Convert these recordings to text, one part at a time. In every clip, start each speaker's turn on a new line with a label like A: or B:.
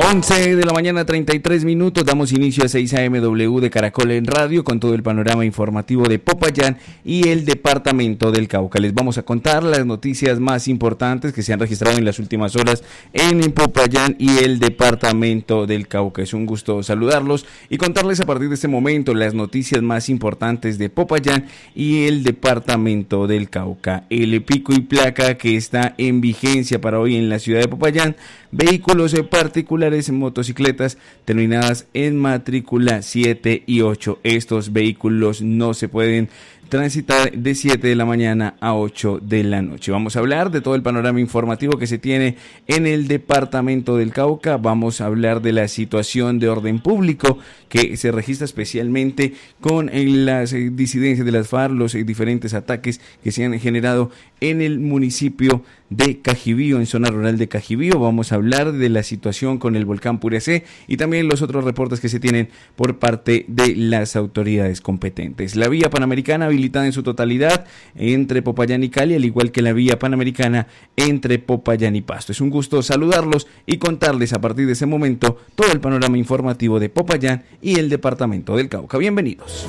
A: 11 de la mañana, 33 minutos, damos inicio a 6 AMW de Caracol en Radio con todo el panorama informativo de Popayán y el departamento del Cauca. Les vamos a contar las noticias más importantes que se han registrado en las últimas horas en Popayán y el departamento del Cauca. Es un gusto saludarlos y contarles a partir de este momento las noticias más importantes de Popayán y el departamento del Cauca. El pico y placa que está en vigencia para hoy en la ciudad de Popayán: vehículos particulares, motocicletas terminadas en matrícula 7 y 8. Estos vehículos no se pueden transitar de 7 de la mañana a 8 de la noche. Vamos a hablar de todo el panorama informativo que se tiene en el departamento del Cauca. Vamos a hablar de la situación de orden público que se registra especialmente con las disidencias de las FARC, los diferentes ataques que se han generado en el municipio de Cajibío, en zona rural de Cajibío. Vamos a hablar de la situación con el volcán Puriacé y también los otros reportes que se tienen por parte de las autoridades competentes. La vía panamericana habilitada en su totalidad entre Popayán y Cali, al igual que la vía panamericana entre Popayán y Pasto. Es un gusto saludarlos y contarles a partir de ese momento todo el panorama informativo de Popayán y el departamento del Cauca. Bienvenidos.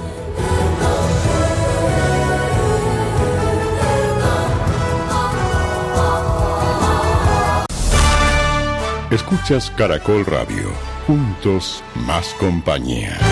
B: Escuchas Caracol Radio. Juntos, más compañía.